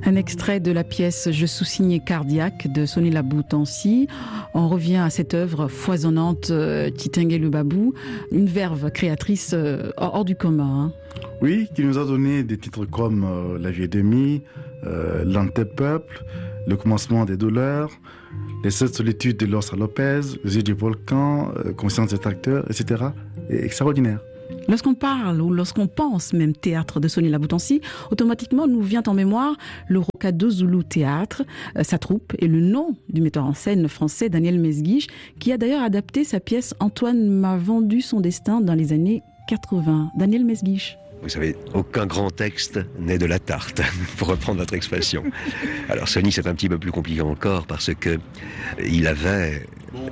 Un extrait de la pièce Je sous-signe cardiaque de Soni Laboutansi. On revient à cette œuvre foisonnante, Titingue le Babou, une verve créatrice hors du commun. Oui, qui nous a donné des titres comme La vie est demie, L'antépeuple, Le commencement des douleurs, Les 7 solitudes de Lorsa Lopez, Les yeux du volcan, Conscience des acteurs, etc. Et extraordinaire. Lorsqu'on parle ou lorsqu'on pense même théâtre de Soni Laboutansi, automatiquement nous vient en mémoire le Rocado Zulu Théâtre, sa troupe et le nom du metteur en scène français Daniel Mesguich, qui a d'ailleurs adapté sa pièce Antoine m'a vendu son destin dans les années 80. Daniel Mesguich. Vous savez, aucun grand texte n'est de la tarte, pour reprendre votre expression. Alors Soni, c'est un petit peu plus compliqué encore parce que il avait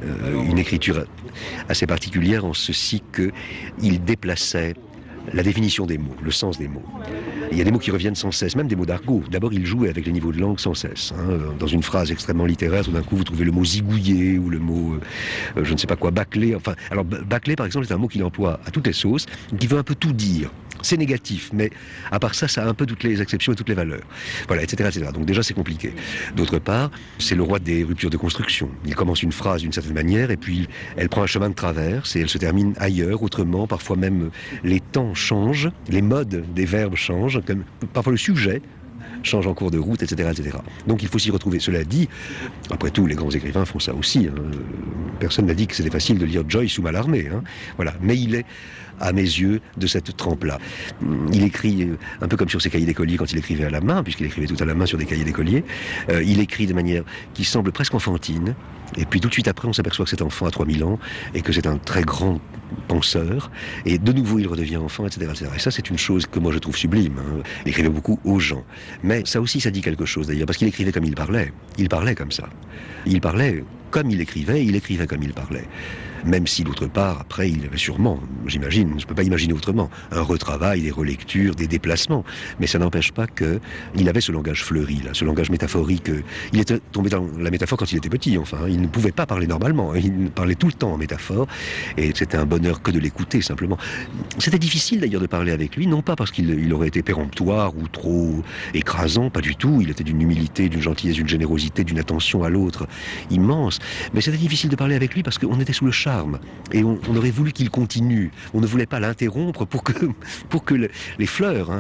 une écriture assez particulière en ceci qu'il déplaçait la définition des mots, le sens des mots. Il y a des mots qui reviennent sans cesse, même des mots d'argot. D'abord, il jouait avec les niveaux de langue sans cesse. Dans une phrase extrêmement littéraire, tout d'un coup, vous trouvez le mot zigouiller ou le mot, je ne sais pas quoi, bâclé. Enfin, alors, bâclé, par exemple, c'est un mot qu'il emploie à toutes les sauces, qui veut un peu tout dire. C'est négatif, mais à part ça, ça a un peu toutes les exceptions et toutes les valeurs. Voilà, etc., etc. Donc déjà, c'est compliqué. D'autre part, c'est le roi des ruptures de construction. Il commence une phrase d'une certaine manière, et puis elle prend un chemin de traverse, et elle se termine ailleurs, autrement. Parfois même, les temps changent, les modes des verbes changent, comme parfois le sujet change en cours de route, etc., etc. Donc il faut s'y retrouver. Cela dit, après tout, les grands écrivains font ça aussi. Personne n'a dit que c'était facile de lire Joyce ou Mallarmé. Voilà. Mais il est, à mes yeux, de cette trempe-là. Il écrit un peu comme sur ses cahiers d'écolier quand il écrivait à la main, puisqu'il écrivait tout à la main sur des cahiers d'écolier. Il écrit de manière qui semble presque enfantine. Et puis tout de suite après, on s'aperçoit que cet enfant a 3000 ans et que c'est un très grand penseur. Et de nouveau, il redevient enfant, etc., etc. Et ça, c'est une chose que moi je trouve sublime. Il écrivait beaucoup aux gens. Mais ça aussi, ça dit quelque chose d'ailleurs, parce qu'il écrivait comme il parlait. Il parlait comme ça. Il parlait comme il écrivait comme il parlait. Même si, d'autre part, après, il avait sûrement, j'imagine, je ne peux pas imaginer autrement, un retravail, des relectures, des déplacements. Mais ça n'empêche pas qu'il avait ce langage fleuri, là, ce langage métaphorique. Il était tombé dans la métaphore quand il était petit, enfin. Il ne pouvait pas parler normalement. Il parlait tout le temps en métaphore. Et c'était un bonheur que de l'écouter, simplement. C'était difficile, d'ailleurs, de parler avec lui, non pas parce qu'il aurait été péremptoire ou trop écrasant, pas du tout. Il était d'une humilité, d'une gentillesse, d'une générosité, d'une attention à l'autre immense. Mais c'était difficile de parler avec lui parce qu'on était sous le charme. Et on aurait voulu qu'il continue. On ne voulait pas l'interrompre pour que les fleurs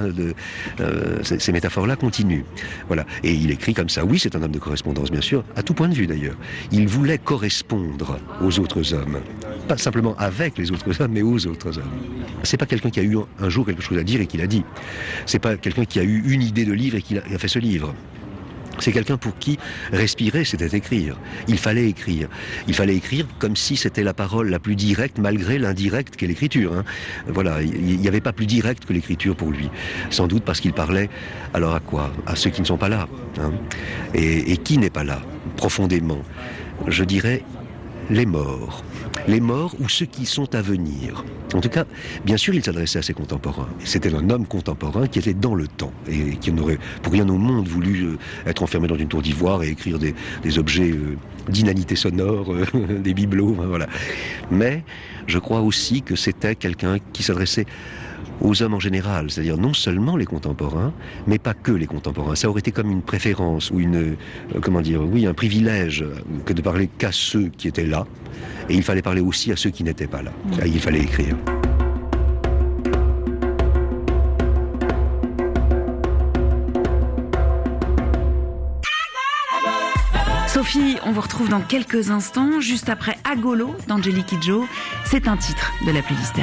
ces métaphores-là continuent. Voilà. Et il écrit comme ça. Oui, c'est un homme de correspondance, bien sûr, à tout point de vue d'ailleurs. Il voulait correspondre aux autres hommes. Pas simplement avec les autres hommes, mais aux autres hommes. C'est pas quelqu'un qui a eu un jour quelque chose à dire et qui l'a dit. C'est pas quelqu'un qui a eu une idée de livre et qui a fait ce livre. C'est quelqu'un pour qui respirer, c'était écrire. Il fallait écrire. Il fallait écrire comme si c'était la parole la plus directe, malgré l'indirect qu'est l'écriture. Voilà, il n'y avait pas plus direct que l'écriture pour lui. Sans doute parce qu'il parlait, alors à quoi ? À ceux qui ne sont pas là. Et qui n'est pas là, profondément ? Je dirais les morts. Les morts ou ceux qui sont à venir. En tout cas, bien sûr, il s'adressait à ses contemporains. C'était un homme contemporain qui était dans le temps et qui n'aurait pour rien au monde voulu être enfermé dans une tour d'ivoire et écrire des objets d'inanité sonore, des bibelots, voilà. Mais je crois aussi que c'était quelqu'un qui s'adressait aux hommes en général, c'est-à-dire non seulement les contemporains, mais pas que les contemporains. Ça aurait été comme une préférence ou un privilège que de parler qu'à ceux qui étaient là. Et il fallait parler aussi à ceux qui n'étaient pas là. Il fallait écrire. Sophie, on vous retrouve dans quelques instants, juste après Agolo d'Angélique Kidjo. C'est un titre de la playlist.